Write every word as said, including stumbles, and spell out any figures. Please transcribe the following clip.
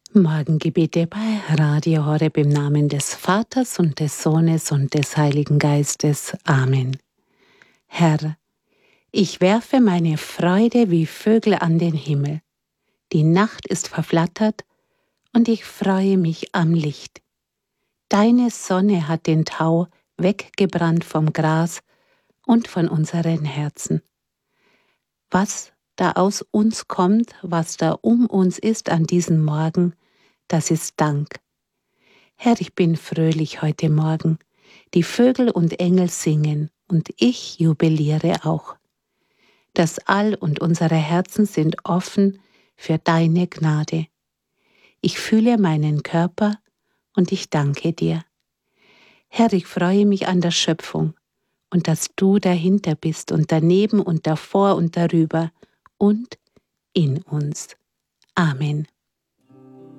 Morgengebete bei Radio Horeb im Namen des Vaters und des Sohnes und des Heiligen Geistes. Amen. Herr, ich werfe meine Freude wie Vögel an den Himmel. Die Nacht ist verflattert und ich freue mich am Licht. Deine Sonne hat den Tau weggebrannt vom Gras und von unseren Herzen. Was da aus uns kommt, was da um uns ist an diesem Morgen, das ist Dank. Herr, ich bin fröhlich heute Morgen. Die Vögel und Engel singen und ich jubiliere auch. Das All und unsere Herzen sind offen für deine Gnade. Ich fühle meinen Körper und ich danke dir. Herr, ich freue mich an der Schöpfung und dass du dahinter bist und daneben und davor und darüber und in uns. Amen.